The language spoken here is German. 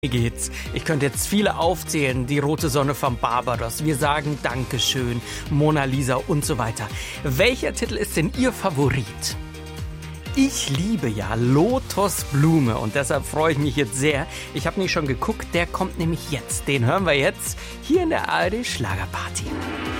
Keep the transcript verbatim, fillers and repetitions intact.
geht's. Ich könnte jetzt viele aufzählen. Die rote Sonne von Barbados. Wir sagen Dankeschön, Mona Lisa und so weiter. Welcher Titel ist denn Ihr Favorit? Ich liebe ja Lotusblume und deshalb freue ich mich jetzt sehr. Ich habe nämlich schon geguckt, der kommt nämlich jetzt. Den hören wir jetzt hier in der A R D Schlagerparty.